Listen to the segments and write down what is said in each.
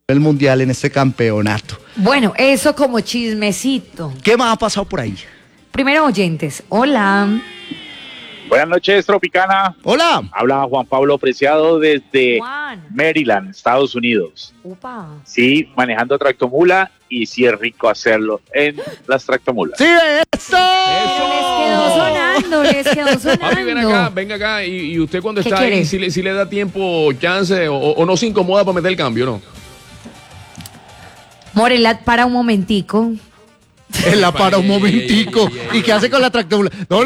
el mundial en este campeonato. Bueno, eso como chismecito. ¿Qué más ha pasado por ahí? Primero oyentes, hola. Buenas noches, Tropicana. Hola. Habla Juan Pablo Preciado desde Juan. Maryland, Estados Unidos. Upa. Sí, manejando tractomula y sí es rico hacerlo en las tractomulas. ¡Sí, eso! Les quedó sonando. Papi, venga acá. Y usted cuando ¿Qué está ahí, quiere? si le da tiempo, chance, o no se incomoda para meter el cambio, ¿no? Morelat, para un momentico. Él la para un momentico. Ey. ¿Y qué hace con la tractomula? No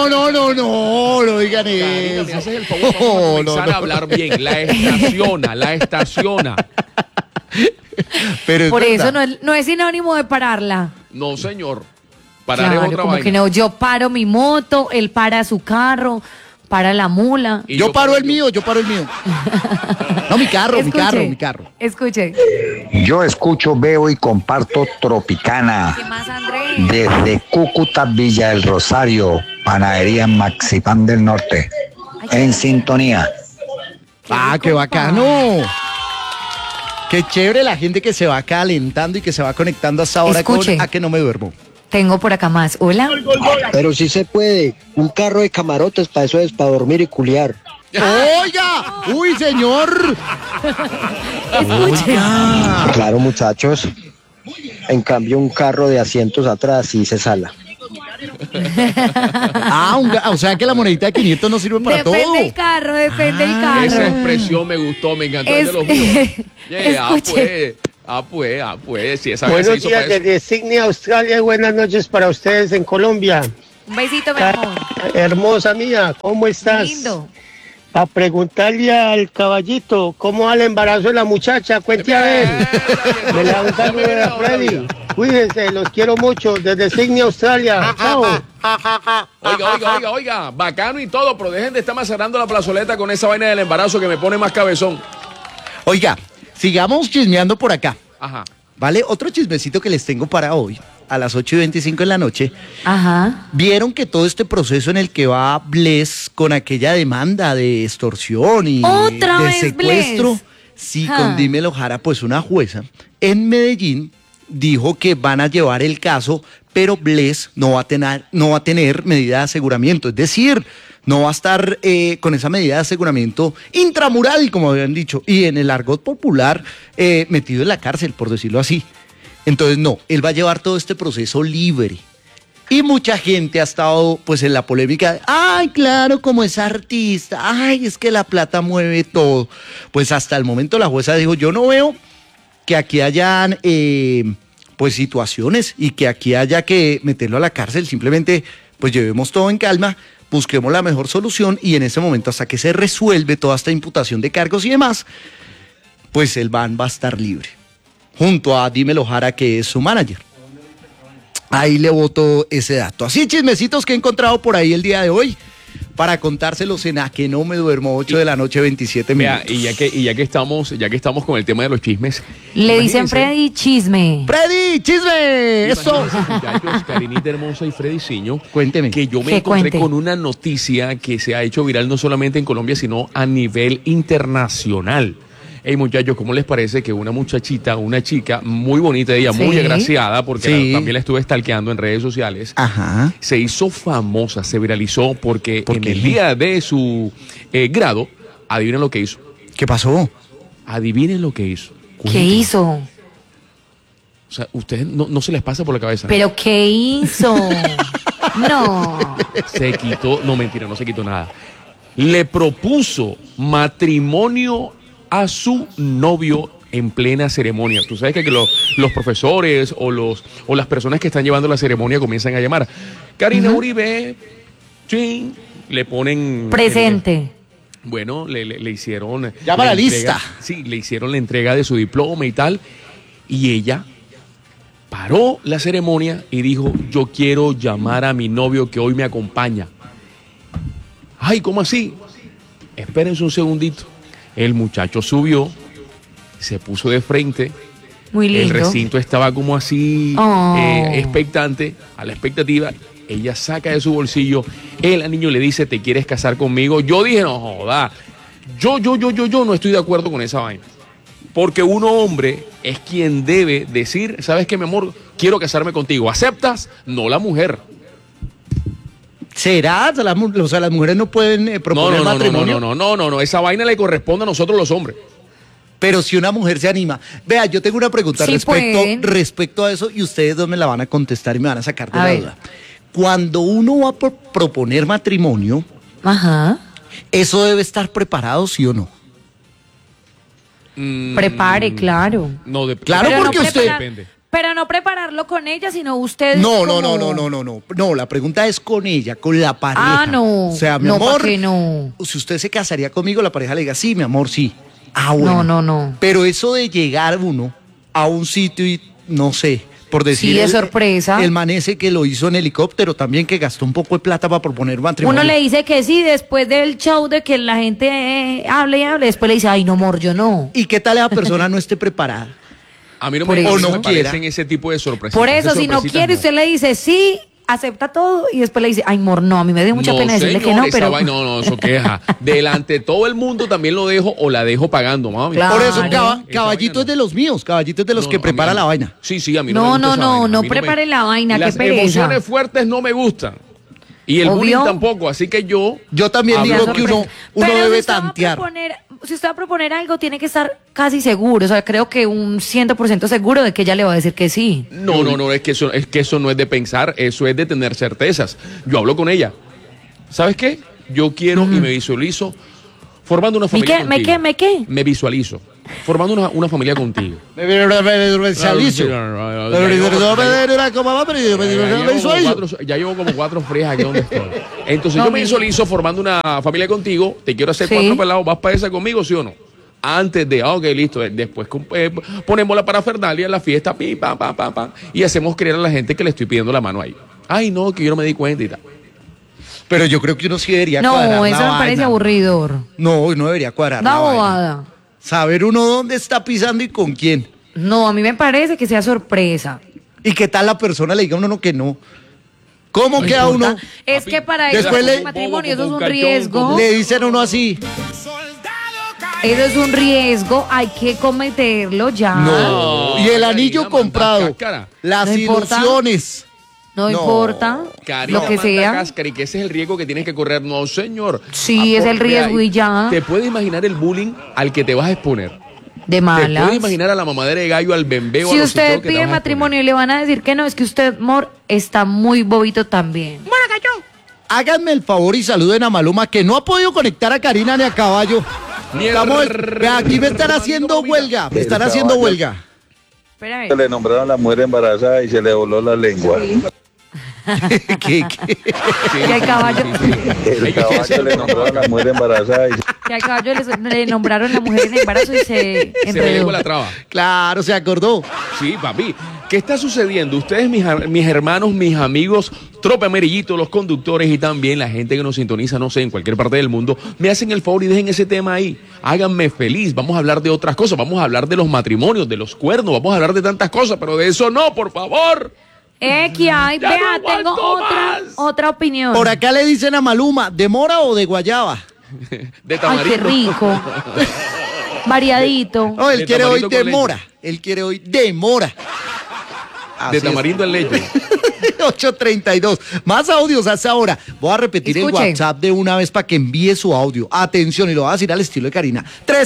digan Carita, eso. me haces el favor, vamos a comenzar a hablar bien. La estaciona. Pero es Por eso verdad. no es sinónimo de pararla. No, señor. Parar es Claro, otra como vaina. que no, yo paro mi moto, él para su carro, para la mula. Y Yo paro el mío. No, mi carro. Escuche. Yo escucho, veo y comparto Tropicana. ¿Qué más, Andrés? Desde Cúcuta, Villa del Rosario, Panadería Maxipán del Norte. En sintonía. Ah, qué bacano. Qué chévere la gente que se va calentando y que se va conectando hasta ahora Escuche. con A que no me duermo. Tengo por acá más. Hola. Pero sí se puede. Un carro de camarotes, para eso es, para dormir y culiar. ¡Oiga! ¡Uy, señor! Escuche. Claro, muchachos. En cambio, un carro de asientos atrás sí se sala. O sea que la monedita de 500 no sirve para todo. Depende del carro, depende del carro. Esa expresión me gustó, me encantó. Es de los míos. Escuche. Sí, esa vez se Buenos hizo días para eso. desde Sydney, Australia, y buenas noches para ustedes en Colombia. Un besito, mi amor. Hermosa mía, ¿cómo estás? Lindo. A preguntarle al caballito cómo va el embarazo de la muchacha, cuente a ver. Me la da un saludo a Freddy. Cuídense, los quiero mucho desde Sydney, Australia. Chao. Oiga, bacano y todo, pero dejen de estar macerando la plazoleta con esa vaina del embarazo que me pone más cabezón. Oiga, sigamos chismeando por acá. Ajá. ¿Vale? Otro chismecito que les tengo para hoy, a las 8:25 de la noche. Ajá. ¿Vieron que todo este proceso en el que va Bless con aquella demanda de extorsión y ¿Otra de vez secuestro? Bless? Sí, Ah. con Dímelo Jara, pues una jueza en Medellín dijo que van a llevar el caso, pero Bless no va a tener medida de aseguramiento. Es decir, no va a estar con esa medida de aseguramiento intramural, como habían dicho, y en el argot popular metido en la cárcel, por decirlo así. Entonces, no, él va a llevar todo este proceso libre. Y mucha gente ha estado pues en la polémica de, ay, claro, como es artista, ay, es que la plata mueve todo. Pues hasta el momento la jueza dijo, yo no veo que aquí hayan pues situaciones y que aquí haya que meterlo a la cárcel, simplemente pues llevemos todo en calma, busquemos la mejor solución y en ese momento hasta que se resuelve toda esta imputación de cargos y demás, pues el man va a estar libre, junto a Dímelo Jara, que es su manager. Ahí le boto ese dato. Así chismecitos que he encontrado por ahí el día de hoy para contárselos en A que no me duermo, 8 de la noche, 27 Vea, minutos. y ya que estamos con el tema de los chismes. Le dicen imagínense- Freddy Chisme. ¡Freddy, chisme! ¡Eso! Imagínense, muchachos, Karinita hermosa y Freddy Ciño, Cuénteme. que yo me Que encontré cuente. con una noticia que se ha hecho viral no solamente en Colombia, sino a nivel internacional. Hey, muchachos, ¿cómo les parece que una muchachita, una chica muy bonita, ella muy Sí. agraciada, porque Sí. también la estuve stalkeando en redes sociales, Ajá. se hizo famosa, se viralizó porque ¿Por en qué? el día de su grado, adivinen lo que hizo. ¿Qué pasó? Adivinen lo que hizo. ¿Qué hizo? O sea, ustedes no se les pasa por la cabeza. ¿Pero qué hizo? No. Se quitó, no mentira, no se quitó nada. Le propuso matrimonio a su novio en plena ceremonia. Tú sabes que los profesores o las personas que están llevando la ceremonia comienzan a llamar. Karina Uribe, chin, le ponen... Presente. Bueno, le hicieron... Llama la entrega- lista. Sí, le hicieron la entrega de su diploma y tal. Y ella paró la ceremonia y dijo, yo quiero llamar a mi novio que hoy me acompaña. Ay, ¿cómo así? Espérense un segundito. El muchacho subió, se puso de frente. Muy lindo. El recinto estaba como así, Oh. expectante, a la expectativa. Ella saca de su bolsillo, el niño le dice, ¿te quieres casar conmigo? Yo dije, no joda, yo no estoy de acuerdo con esa vaina. Porque uno hombre es quien debe decir, ¿sabes qué, mi amor? Quiero casarme contigo. ¿Aceptas? No la mujer. ¿Será? O sea, las mujeres no pueden proponer matrimonio. No. Esa vaina le corresponde a nosotros los hombres. Pero si una mujer se anima. Vea, yo tengo una pregunta Sí respecto a eso y ustedes dos me la van a contestar y me van a sacar de A la ver. duda. Cuando uno va a proponer matrimonio, Ajá. ¿eso debe estar preparado, sí o no? Prepare, claro. No, Claro, Pero porque no usted... depende. Pero no prepararlo con ella, sino usted. No. como- No, la pregunta es con ella, con la pareja. Ah, no. O sea, mi No, amor, ¿pa' qué no? si usted se casaría conmigo, la pareja le diga, sí, mi amor, sí. Ah, bueno. No. Pero eso de llegar uno a un sitio y, no sé, por decir... Sí, de sorpresa. El man ese que lo hizo en helicóptero también, que gastó un poco de plata para proponer matrimonio. Uno le dice que sí, después del show de que la gente hable y hable, después le dice, ay, no, amor, yo no. ¿Y qué tal esa persona no esté preparada? A mí no Por me, eso. no O me no quiera. parecen ese tipo de sorpresas. Por eso, si no quiere, usted le dice sí, acepta todo, y después le dice, ay, amor, no, a mí me dio mucha pena decirle que no, esa pero... vaina, no, eso queja. Delante de todo el mundo también lo dejo o la dejo pagando, mami. Claro. Por eso, Claro. Caballito es de los míos, Caballito es de los que prepara la vaina. Sí, a mí No, me gusta esa vaina. A mí no prepare la vaina, qué Las pereza. emociones fuertes no me gustan. Y el Obvio. bullying tampoco, así que yo también Habla digo con que uno Pero debe si usted va a tantear. si usted va a proponer algo, tiene que estar casi seguro. O sea, creo que un 100% seguro de que ella le va a decir que sí. No, es que eso no es de pensar, eso es de tener certezas. Yo hablo con ella. ¿Sabes qué? Yo quiero y me visualizo formando una familia contigo. ¿Me qué? Me visualizo formando una familia contigo. Ya llevo como 4 frías aquí donde estoy. Entonces No, yo me mi- visualizo formando una familia contigo, te quiero hacer Sí. 4 pelados, ¿vas para esa conmigo, sí o no? Antes de, ok, listo, después ponemos la parafernalia en la fiesta, pi, pa, y hacemos creer a la gente que le estoy pidiendo la mano ahí. Ay, no, que yo no me di cuenta y tal. Pero yo creo que uno sí debería cuadrar No, la eso me parece vaina. aburridor. No, uno debería cuadrar Da la vaina. bobada. Saber uno dónde está pisando y con quién. No, a mí me parece que sea sorpresa. Y qué tal la persona le diga a uno que no. ¿Cómo queda uno? Es que para Después eso le- el matrimonio, eso es como un un cachón, riesgo. Le dicen a uno así. Eso es un riesgo, hay que cometerlo ya. No. Y el anillo Karina, comprado. manda cáscara. Las No importa. ilusiones. No No, importa Karina, lo que manda sea. cáscara y que ese es el riesgo que tienes que correr. No, señor. Sí, es el riesgo y ya. ¿Te puedes imaginar el bullying al que te vas a exponer? De ¿Te malas. puedes imaginar a la mamadera de gallo, al bembeo? Si a los usted psicólogos que te pide vas a matrimonio y le van a decir que no, es que usted, amor, está muy bobito también. Háganme el favor y saluden a Maluma, que no ha podido conectar a Karina ni a Caballo. Vea, aquí me están haciendo huelga. Me están haciendo huelga. Espera a ver. Se le nombraron a la mujer embarazada y se le voló la lengua. ¿Qué? Y al caballo, El caballo le nombraron a la mujer embarazada y que al caballo le nombraron la mujer en embarazo y se Se me enredó. lengua la traba. Claro, se acordó. Sí, papi. ¿Qué está sucediendo? Ustedes, mis hermanos, mis amigos, Tropa Amarillito, los conductores y también la gente que nos sintoniza, no sé, en cualquier parte del mundo, me hacen el favor y dejen ese tema ahí. Háganme feliz. Vamos a hablar de otras cosas. Vamos a hablar de los matrimonios, de los cuernos. Vamos a hablar de tantas cosas, pero de eso no, por favor. Que hay, Ya vea, no tengo aguanto más. otra opinión. Por acá le dicen a Maluma, ¿de mora o de guayaba? De Ay, qué tamarindo. rico. Variadito. No, él De quiere hoy tamarindo de con leche. mora. Él quiere hoy de mora. Así De es. tamarindo en leche. 8:32. Más audios hasta ahora. Voy a repetir Escuche. el WhatsApp de una vez para que envíe su audio. Atención, y lo voy a decir al estilo de Karina.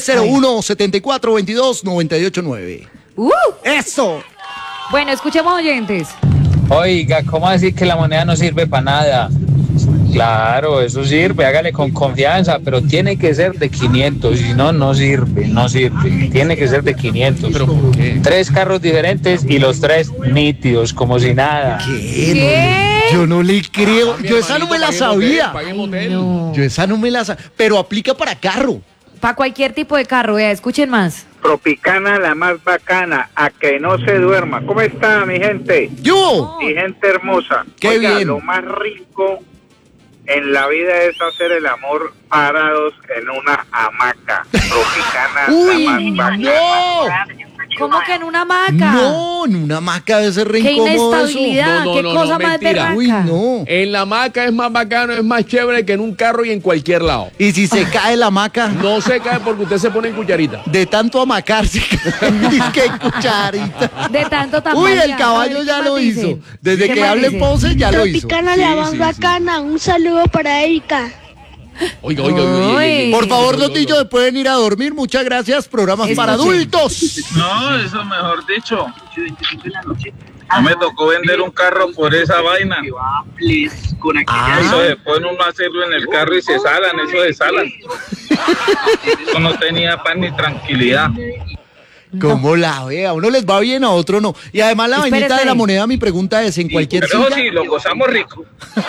301-7422-989. ¡Eso! Bueno, escuchemos oyentes. Oiga, ¿cómo decir que la moneda no sirve para nada? Claro, eso sirve, hágale con confianza, pero tiene que ser de 500, si no, no sirve, tiene que ser de 500. ¿Pero por qué? 3 carros diferentes y los 3 nítidos, como si nada. ¿Qué? Yo no le creo. Mi Yo esa no hermanito, me la paguemos hotel, sabía. paguemos hotel. No. Yo esa no me la sabía. Pero aplica para carro. Para cualquier tipo de carro, vea, escuchen más. Tropicana, la más bacana, a que no se duerma. ¿Cómo está, mi gente? ¡Yo! Mi gente hermosa. Qué Oiga, bien. lo más rico en la vida es hacer el amor parados en una hamaca. Tropicana, ¡Uy, la más bacana. no! ¿Cómo que en una hamaca? No, en una hamaca debe ser re Qué incómodo eso. inestabilidad, qué cosa más mentira. berraca. Uy, no. En la hamaca es más bacano, es más chévere que en un carro y en cualquier lado. Y si se cae la hamaca, No se cae porque usted se pone en cucharita. de tanto amacarse, qué cucharita. De tanto Uy, tamaño. el caballo ya lo hizo. Desde ¿Qué que más hable dice? Pose ya lo hizo. Tropicana, la más bacana. Un saludo para Erika. Oiga. Uy. Por favor, los niños se pueden ir a dormir. Muchas gracias. Programas para Escuchen. adultos. No, eso mejor dicho. No me tocó vender un carro por esa vaina. Eso después uno hacerlo en el carro y se salan, eso se salan. Eso no tenía paz ni tranquilidad. ¿Cómo la ve? A uno les va bien, a otro no. Y además la Espérese. vainita de la moneda, mi pregunta es, ¿en cualquier Pero silla? sí, lo gozamos rico.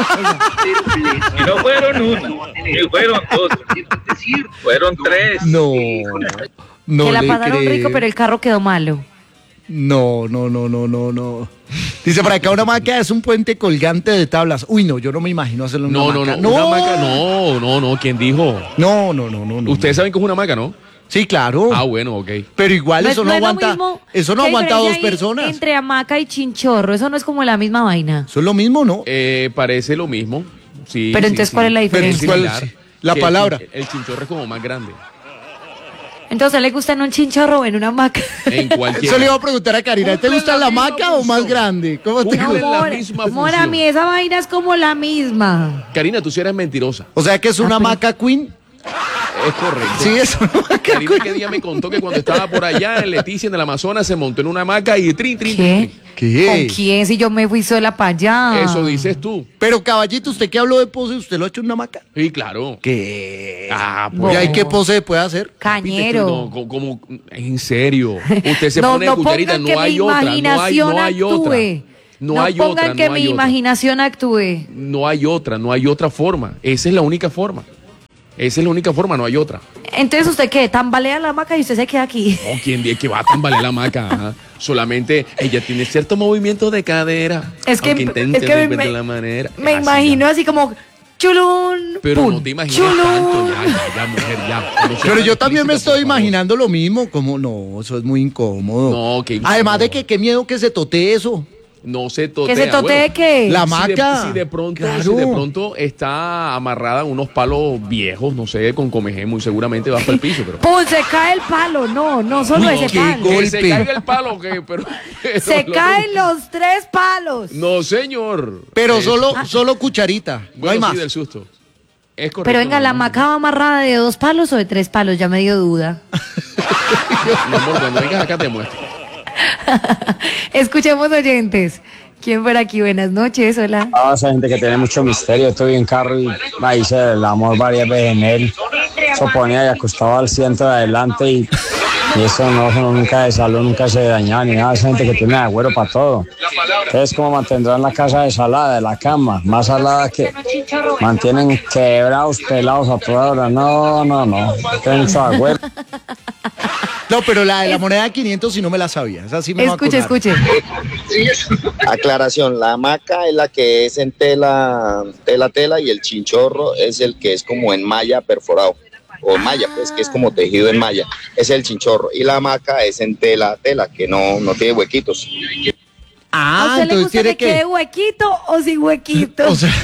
Y no fueron una, ni fueron dos. Fueron tres. No, no Que la le pasaron creo. rico, pero el carro quedó malo. No. Dice por acá, una hamaca es un puente colgante de tablas. Uy, no, yo no me imagino hacerlo en una hamaca. Una hamaca, no, ¿quién dijo? No. Ustedes saben que es una hamaca, ¿no? Sí, claro. Ah, bueno, ok. Pero igual eso no es lo aguanta. mismo. Eso no ¿Qué aguanta a dos diferencia hay personas. Entre hamaca y chinchorro, eso no es como la misma vaina. Eso es lo mismo, ¿no? Parece lo mismo. Sí. Pero entonces, ¿cuál es la diferencia? ¿cuál es Similar. la Que palabra? El chinchorro es como más grande. Entonces, ¿le gusta en un chinchorro o en una hamaca? En cualquier. Eso le iba a preguntar a Karina. ¿Te gusta la hamaca o más grande? ¿Cómo te Cumplen gusta? la misma Amor, a función. mí esa vaina es como la misma. Karina, tú sí eres mentirosa. O sea que es una hamaca queen. Es correcto. Sí, es una hamaca Karina, queen. ¿qué día me contó que cuando estaba por allá en Leticia, en el Amazonas, se montó en una hamaca y trin? ¿Qué? ¿Qué? ¿Con quién? Si yo me fui sola para allá. Eso dices tú. Pero caballito, usted que habló de pose, ¿usted lo ha hecho en una hamaca? Sí, claro. ¿Qué? Ah, No. ¿Y hay qué pose puede hacer? Cañero. No, como, en serio. Usted se no, pone no cucharita, pongan que no hay mi otra, imaginación no hay actúe. otra. No hay pongan otra, que no mi hay otra. imaginación actúe. No hay otra forma. Esa es la única forma. Esa es la única forma, no hay otra. Entonces, ¿usted qué? ¿Tambalea la hamaca y usted se queda aquí? No, ¿quién dice que va a tambalear la hamaca? Ajá. Solamente ella tiene cierto movimiento de cadera. Es que- aunque intente es que de la manera. Me Así, imagino así como chulún. Pero pum, no te imaginas chulún. tanto, ya, mujer, ya. No sea Pero tan yo también me explícita, estoy por favor. imaginando lo mismo. Como no, eso es muy incómodo. No, qué incómodo. Además de que qué miedo que se totee eso. No se totea. ¿Que se totee bueno. qué? La Si de- hamaca. Si de pronto, Claro. si de pronto está amarrada a unos palos viejos, no sé, con comejé, muy seguramente va para el piso, pero. ¡Pum! Se cae el palo. No solo Uy, ese qué palo. golpe. Que se caiga el palo, que, pero. Se pero- caen los 3 palos. No, señor. Pero Es- solo cucharita. No Bueno, hay más. sí, del susto. Es correcto. Pero venga, ¿la hamaca va amarrada de 2 palos o de 3 palos? Ya me dio duda. Mi amor, cuando vengas acá te muestro. Escuchemos oyentes. ¿Quién por aquí? Buenas noches, hola. Ah, esa gente que tiene mucho misterio. Estoy en carro y me hice el amor varias veces en él. Se ponía y acostaba al asiento de adelante y eso no nunca se saló, nunca se dañaba ni nada. Esa gente que tiene agüero para todo. Entonces, ¿cómo mantendrán la casa de salada, de la cama? Más salada que mantienen quebrados, pelados a toda hora. No. Tienen mucho agüero. No, pero la de la moneda de 500 sí no me la sabía. Esa sí me va a Escuche, acordar. escuche. Aclaración, la hamaca es la que es en tela y el chinchorro es el que es como en malla perforado. O malla, pues que es como tejido en malla. Es el chinchorro. Y la hamaca es en tela, que no tiene huequitos. ¿A usted le gusta que quede huequito o sin huequito?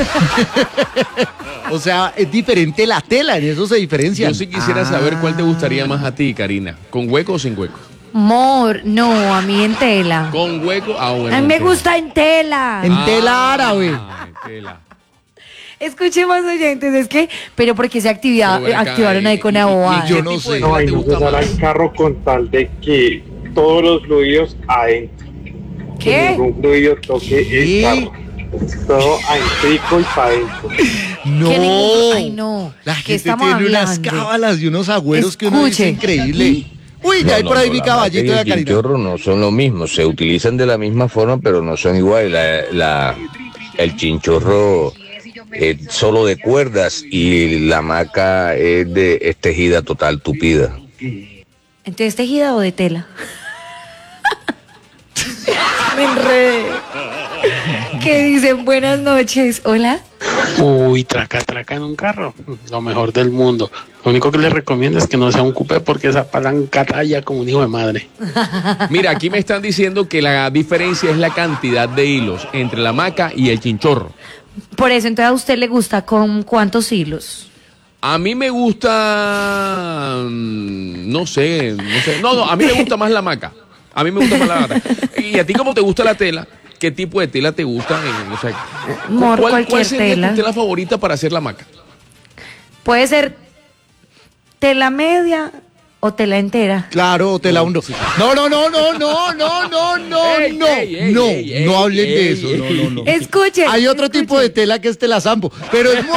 O sea, es diferente la tela, en eso se diferencia. Yo sí quisiera saber cuál te gustaría más a ti, Karina. ¿Con hueco o sin hueco? Amor, no, a mí en tela. Con hueco, bueno. A mí me ok. gusta en tela. En tela árabe. En tela. Escuchemos oyentes, es que, pero porque se Pero ven acá, activaron ahí con la bobada. yo no sé. No, y no se sale el carro con tal de que todos los fluidos adentro. Que ¿Qué? ningún fluido toque el carro. Todo adentro y para adentro. No. Ay, no. La ¿Qué gente estamos tiene unas hablando? cábalas y unos agüeros que uno dice Escuche. increíble. Uy, ya hay por ahí mi caballito de El Karina. chinchorro no son lo mismo, se utilizan de la misma forma, pero no son iguales. El chinchorro es solo de cuerdas y la hamaca es tejida total, tupida. ¿Entonces tejida o de tela? Me enredé. ¿Qué dicen? Buenas noches. Hola. Uy, traca en un carro, lo mejor del mundo. Lo único que les recomiendo es que no sea un coupé porque esa palanca talla como un hijo de madre. Mira, aquí me están diciendo que la diferencia es la cantidad de hilos entre la hamaca y el chinchorro. Por eso, entonces, ¿a usted le gusta con cuántos hilos? A mí me gusta, no sé. No, a mí me gusta más la hamaca. A mí me gusta más la hamaca. ¿Y a ti cómo te gusta la tela? ¿Qué tipo de tela te gusta? O sea, ¿cuál sería tu tela favorita para hacer la hamaca? Puede ser tela media o tela entera. Claro, o tela uno. No hablen de eso. No. Escuchen. Hay otro tipo de tela que es tela sampo, pero es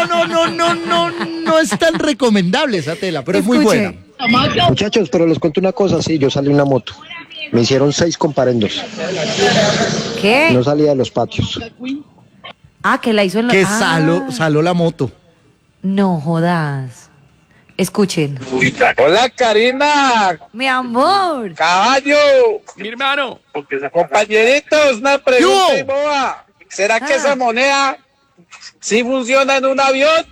no es tan recomendable esa tela, pero es muy buena. Muchachos, pero les cuento una cosa, sí, yo salí en una moto. Me hicieron 6 comparendos. ¿Qué? No salía de los patios. Ah, que la hizo en la... Que saló la moto. No jodas. Escuchen. Hola, Karina. Mi amor. Caballo. Mi hermano. Compañeritos, una pregunta y boba. ¿Será que esa moneda sí funciona en un avión?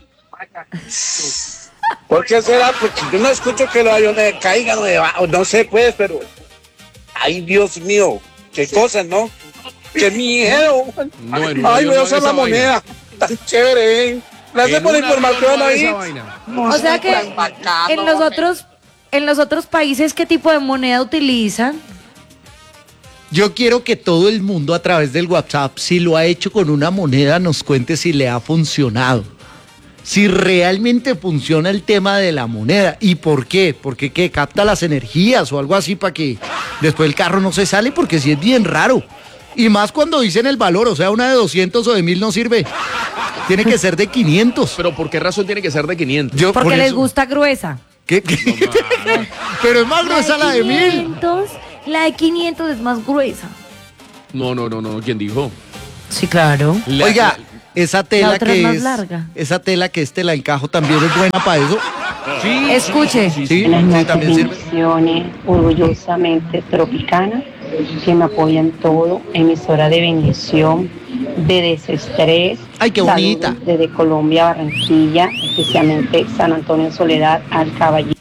¿Por qué será? Porque yo no escucho que los aviones caigan o debajo, no sé pues, pero... Ay, Dios mío, qué cosas, ¿no? Qué miedo. Ay, voy a usar la moneda. Tan chévere, ¿eh? Gracias por la información ahí. O sea que en los otros países, ¿qué tipo de moneda utilizan? Yo quiero que todo el mundo a través del WhatsApp, si lo ha hecho con una moneda, nos cuente si le ha funcionado. Si realmente funciona el tema de la moneda. ¿Y por qué? Porque ¿qué? Capta las energías o algo así para que después el carro no se sale, porque sí es bien raro. Y más cuando dicen el valor, o sea, una de 200 o de 1000 no sirve. Tiene que ser de 500. ¿Pero por qué razón tiene que ser de 500? Porque les gusta gruesa. ¿Qué? Pero es más gruesa la de 1000. La de 500 es más gruesa. No, ¿quién dijo? Sí, claro. Oiga, esa tela otra es que más larga. esa tela que es tela encajo también es buena para eso. Sí. Escuche. Sí, también sirve. Bendiciones, orgullosamente tropicana, que me apoyan todo, emisora de bendición, de desestrés. Ay, qué bonita. Saludos desde Colombia, Barranquilla, especialmente San Antonio Soledad, al Caballito.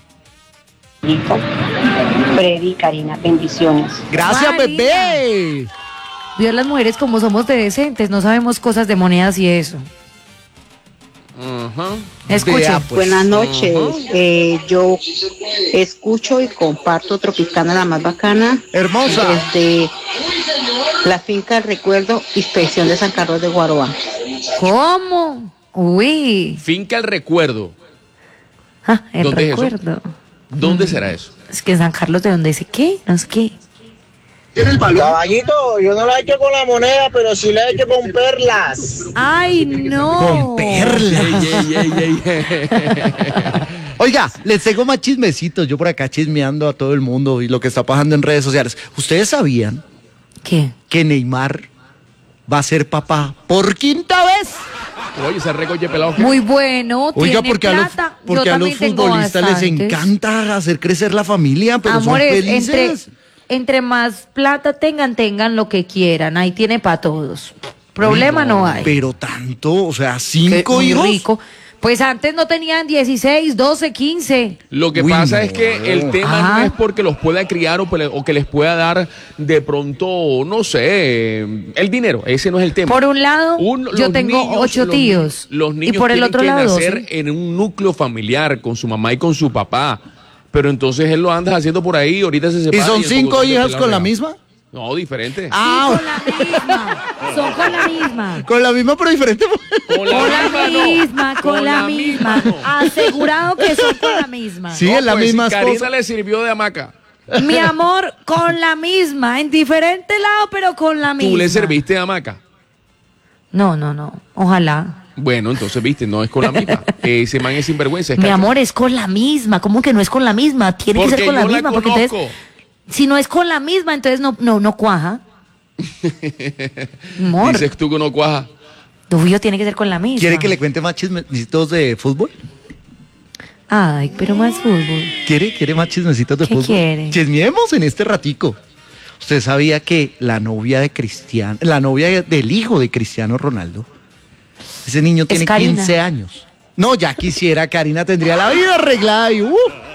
Freddy, Karina, bendiciones. Gracias, bebé. Dios, las mujeres como somos de decentes, no sabemos cosas de monedas y eso. Escuchen. Buenas noches. Yo escucho y comparto Tropicana, la más bacana. Hermosa. Desde la finca del Recuerdo, inspección de San Carlos de Guaroa. ¿Cómo? Uy. Finca el Recuerdo. El ¿Dónde Recuerdo. Es eso? ¿Dónde será eso? Es que en San Carlos, ¿de dónde dice qué? No sé qué. Caballito, yo no la he hecho con la moneda, pero sí la he hecho con perlas. ¡Ay, no! Con perlas. Oiga, les tengo más chismecitos. Yo por acá chismeando a todo el mundo y lo que está pasando en redes sociales. ¿Ustedes sabían ¿qué? Que Neymar va a ser papá por 5ª vez? Oye, ese recoche pelado. Muy bueno, oiga, tiene porque plata. porque a los futbolistas les encanta hacer crecer la familia, pero amores, son felices. Entre más plata tengan lo que quieran. Ahí tiene para todos. Problema no hay. Pero tanto, o sea, 5 hijos. Rico. Pues antes no tenían 16, 12, 15. Lo que pasa es que el tema no es porque los pueda criar o que les pueda dar de pronto, no sé, el dinero. Ese no es el tema. Por un lado, yo tengo 8 tíos. Los niños y por el otro lado, nacer en un núcleo familiar con su mamá y con su papá. Pero entonces él lo anda haciendo por ahí, ahorita se separa. ¿Y son 5 hijas con la misma? No, diferente. Ah, con la misma. Son con la misma. Con la misma, pero diferente. Con la misma. Asegurado que son con la misma. Sí, es la misma esposa. Karina le sirvió de hamaca. Mi amor, con la misma. En diferente lado, pero con la misma. ¿Tú le serviste de hamaca? No. Ojalá. Bueno, entonces, viste, no es con la misma. Ese man es sinvergüenza. Mi amor, es con la misma. ¿Cómo que no es con la misma? Tiene que ser con la misma. Porque entonces, si no es con la misma, entonces no cuaja. Amor. Dices tú que no cuaja. Tuyo tiene que ser con la misma. ¿Quiere que le cuente más chismecitos de fútbol? Ay, pero más fútbol. ¿Quiere más chismecitos de fútbol? ¿Qué quiere? Chismeemos en este ratico. ¿Usted sabía que la novia del hijo de Cristiano Ronaldo Ese niño tiene Karina. 15 años. No, ya quisiera, Karina tendría la vida arreglada y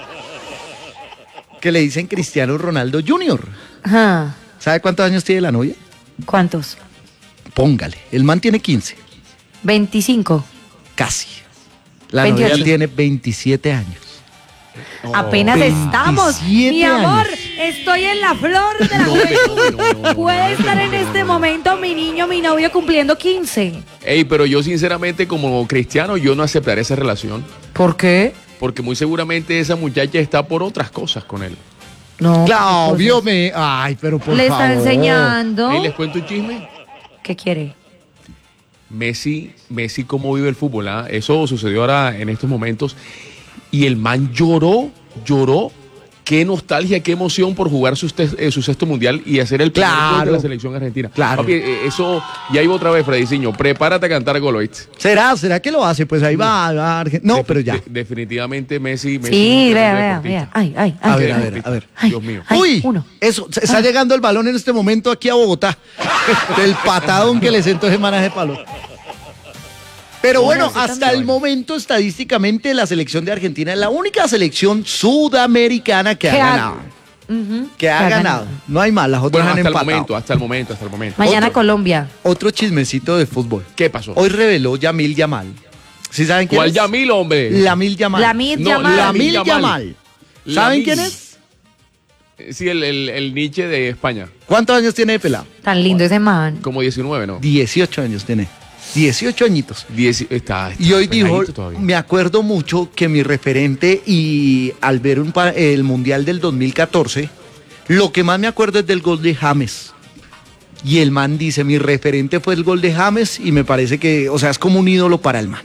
que le dicen Cristiano Ronaldo Jr. Ajá. ¿Sabe cuántos años tiene la novia? ¿Cuántos? Póngale, el man tiene 15, 25. casi. La 28. novia tiene 27 años. Apenas estamos. 27 Mi amor, años. estoy en la flor de la juventud. Puede estar en este momento mi niño, mi novio cumpliendo 15. Ey, pero yo sinceramente como cristiano yo no aceptaré esa relación. ¿Por qué? Porque muy seguramente esa muchacha está por otras cosas con él. No. Claudio, ay, pero por Le favor. está enseñando. Ey, ¿les cuento un chisme? ¿Qué quiere? Messi, ¿cómo vive el fútbol? ¿Ah? Eso sucedió ahora en estos momentos. Y el man lloró. Qué nostalgia, qué emoción por jugar su sexto mundial y hacer el primer gol de la selección argentina. Claro. Papi, eso, ya iba otra vez, Frediciño. Prepárate a cantar Goloitz. ¿Será que lo hace? Pues ahí va No, pero ya. Definitivamente Messi. Sí, vea. Ay. A ver. Dios mío. Uy, eso, está llegando el balón en este momento aquí a Bogotá. Del patadón que le sentó ese manaje de palo. Pero bueno, hasta el momento, estadísticamente, la selección de Argentina es la única selección sudamericana que ha ganado. Que ha ganado. No hay más, las otras Bueno, han empatado. hasta el momento. Mañana Colombia. Otro chismecito de fútbol. ¿Qué pasó? Hoy reveló Yamil Yamal. ¿Sí saben quién ¿Cuál es? Yamil, hombre? Lamil Yamal. Lamil Yamal. ¿Saben quién es? Sí, el Nietzsche de España. ¿Cuántos años tiene de pelado? Tan lindo ese man. Como 19, ¿no? 18 años tiene. 18 añitos. Está Y hoy dijo, todavía. me acuerdo mucho que mi referente, y al ver el Mundial del 2014, lo que más me acuerdo es del gol de James. Y el man dice, mi referente fue el gol de James y me parece que, o sea, es como un ídolo para el man.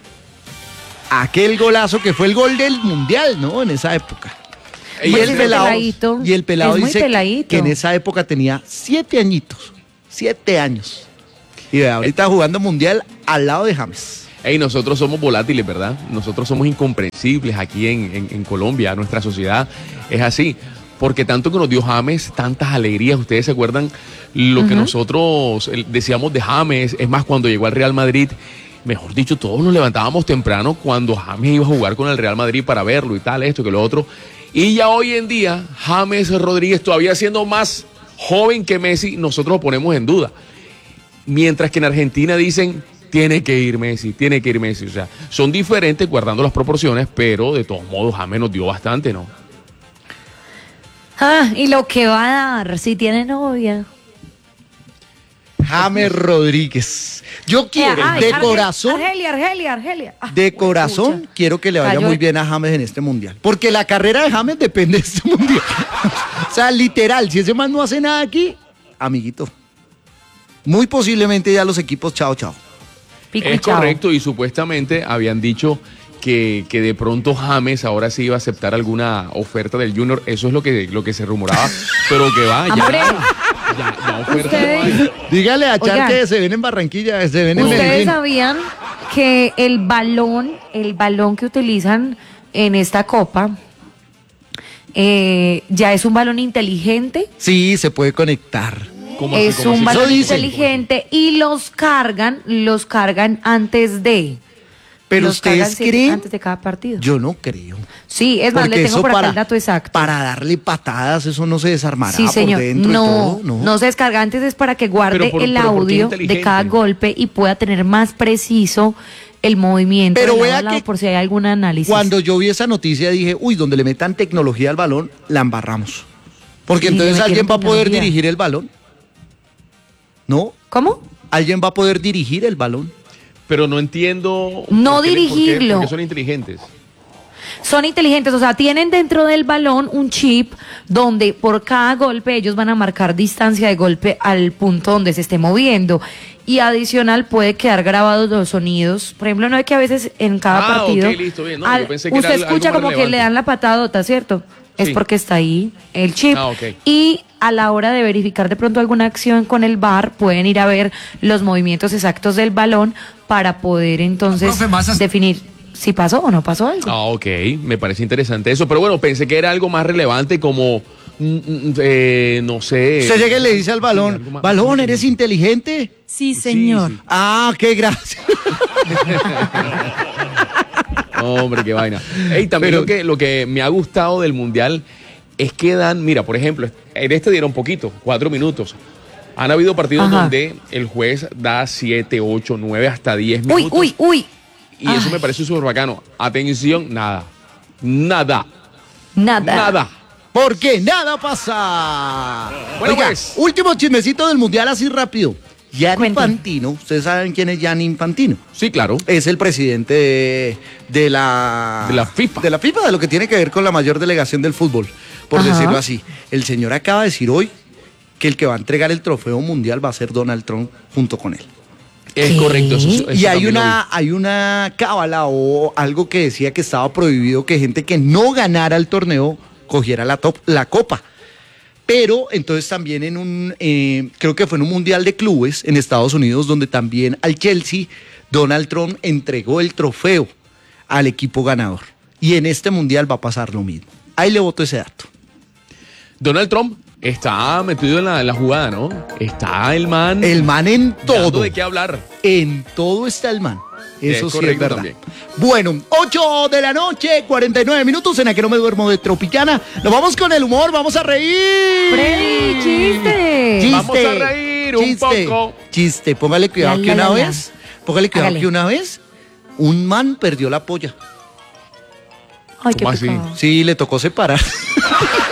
Aquel golazo que fue el gol del Mundial, ¿no? En esa época. Y el pelado es muy dice peladito. que en esa época tenía 7 añitos. 7 años. Y ahorita jugando Mundial al lado de James. Ey, nosotros somos volátiles, ¿verdad? Nosotros somos incomprensibles aquí en Colombia. Nuestra sociedad es así. Porque tanto que nos dio James, tantas alegrías. Ustedes se acuerdan lo que nosotros decíamos de James. Es más, cuando llegó al Real Madrid, mejor dicho, todos nos levantábamos temprano cuando James iba a jugar con el Real Madrid para verlo y tal, esto que lo otro. Y ya hoy en día, James Rodríguez, todavía siendo más joven que Messi, nosotros lo ponemos en duda. Mientras que en Argentina dicen, tiene que ir Messi. O sea, son diferentes guardando las proporciones, pero de todos modos James nos dio bastante, ¿no? Y lo que va a dar si tiene novia. James Rodríguez. Yo quiero, corazón. Argelia. De corazón, quiero que le vaya muy bien a James en este mundial. Porque la carrera de James depende de este mundial. O sea, literal, si ese man no hace nada aquí, amiguito. Muy posiblemente ya los equipos, chao. Es correcto, y supuestamente habían dicho que de pronto James ahora sí iba a aceptar alguna oferta del Junior. Eso es lo que se rumoraba, pero que va, ya oferta no hay. Dígale a Char que se ven en Barranquilla, se ven en Medellín. ¿Ustedes sabían que el balón que utilizan en esta copa ya es un balón inteligente? Sí, se puede conectar. Es un balón inteligente y los cargan antes de. Pero ustedes creen. Antes de cada partido. Yo no creo. Sí, es más, le tengo por acá el dato exacto. Para darle patadas, eso no se desarmará sí, señor. por dentro. No se descarga antes, es para que guarde el audio de cada golpe y pueda tener más preciso el movimiento. Pero vea que por si hay algún análisis. Cuando yo vi esa noticia dije, donde le metan tecnología al balón, la embarramos. Porque entonces alguien va a poder dirigir el balón. ¿No? ¿Cómo? ¿Alguien va a poder dirigir el balón? Pero no entiendo. No dirigirlo. Porque son inteligentes. Son inteligentes, o sea, tienen dentro del balón un chip donde por cada golpe ellos van a marcar distancia de golpe al punto donde se esté moviendo. Y adicional puede quedar grabados los sonidos. Por ejemplo, no es que a veces en cada partido. Ok, listo, bien. No, yo pensé que usted era escucha algo como que le dan la patadota, ¿cierto? Es Sí. porque está ahí el chip. Ok. Y a la hora de verificar de pronto alguna acción con el VAR, pueden ir a ver los movimientos exactos del balón para poder entonces definir si pasó o no pasó algo. Ok, me parece interesante eso. Pero bueno, pensé que era algo más relevante como No sé. Usted llega y le dice al balón, balón, ¿eres inteligente? Sí, señor. Sí. Ah, qué gracia. Hombre, qué vaina. Ey, también Pero- lo que me ha gustado del Mundial es que dan, mira, por ejemplo, en este dieron poquito, 4 minutos. Han habido partidos Ajá. donde el juez da 7, 8, 9, hasta 10 Uy, minutos. uy. Y eso me parece súper bacano. Atención, nada. Nada. Nada. Porque nada pasa. Bueno, Oiga, pues. último chismecito del Mundial así rápido. Gianni Cuente. Infantino, ¿ustedes saben quién es Gianni Infantino? Sí, claro. Es el presidente de la FIFA. De la FIFA, de lo que tiene que ver con la mayor delegación del fútbol, por Ajá. decirlo así. El señor acaba de decir hoy que el que va a entregar el trofeo mundial va a ser Donald Trump junto con él. Es ¿Qué? correcto. Eso Y hay también lo hay una cábala o algo que decía que estaba prohibido que gente que no ganara el torneo cogiera la copa. Pero entonces también creo que fue en un mundial de clubes en Estados Unidos donde también al Chelsea Donald Trump entregó el trofeo al equipo ganador. Y en este mundial va a pasar lo mismo. Ahí le boto ese dato. Donald Trump está metido en la jugada, ¿no? Está el man. El man en dando todo. de qué hablar. En todo está el man. Eso Es sí es correcto verdad. también. Bueno, 8 de la noche, 49 minutos en la que no me duermo de Tropicana. Nos vamos con el humor, vamos a reír. Freddy, chiste. Vamos a reír un poco. Chiste, póngale cuidado La, que la, una la, la. vez, póngale cuidado Hágale. que una vez un man perdió la polla. Ay, qué ¿Cómo así? pecado. Sí, le tocó separar.